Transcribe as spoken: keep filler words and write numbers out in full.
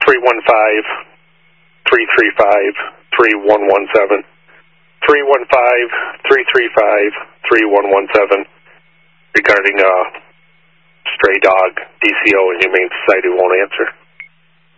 three one five, three three five, three one one seven. three one five, three three five, three one one seven regarding a stray dog D C O and Humane Society won't answer.